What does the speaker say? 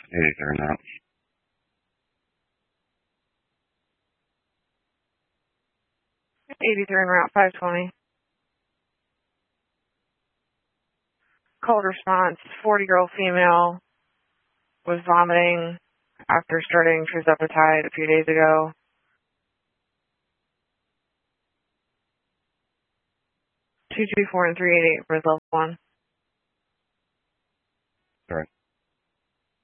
83 and out. 83 en route 520. Cold response, 40-year-old female was vomiting after starting tirzepatide a few days ago. 224 and 388 for level 1. All right.